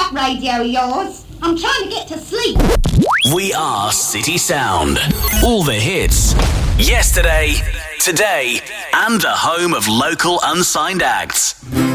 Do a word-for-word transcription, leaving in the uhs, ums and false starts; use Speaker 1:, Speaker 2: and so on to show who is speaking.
Speaker 1: that radio of yours. I'm trying to get to sleep.
Speaker 2: We are City Sound. All the hits. Yesterday, today, and the home of local unsigned acts.